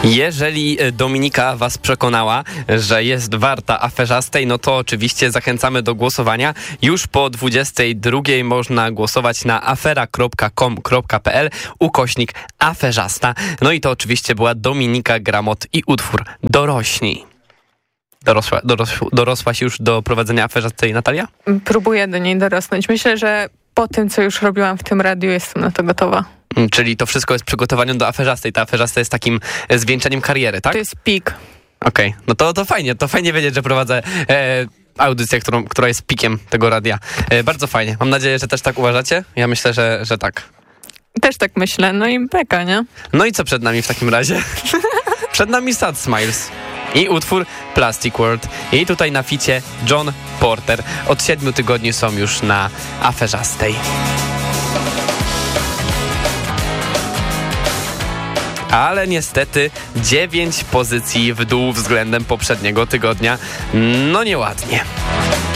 Jeżeli Dominika was przekonała, że jest warta aferzastej, no to oczywiście zachęcamy do głosowania. Już po 22 można głosować na afera.com.pl/aferzasta. No i to oczywiście była Dominika Gramot i utwór Dorośnij. Dorosłaś już do prowadzenia aferzastej, Natalia? Próbuję do niej dorosnąć. Myślę, że po tym, co już robiłam w tym radiu, jestem na to gotowa. Czyli to wszystko jest przygotowaniem do aferzastej. Ta aferzasta jest takim zwieńczeniem kariery, tak? To jest pik. Okej, no to fajnie wiedzieć, że prowadzę audycję, która jest pikiem tego radia. Bardzo fajnie. Mam nadzieję, że też tak uważacie. Ja myślę, że tak. Też tak myślę. No i beka, nie? No i co przed nami w takim razie? Przed nami Sad Smiles i utwór Plastic World. I tutaj na ficie John Porter. Od 7 tygodni są już na aferzastej. Ale niestety 9 pozycji w dół względem poprzedniego tygodnia. No nieładnie.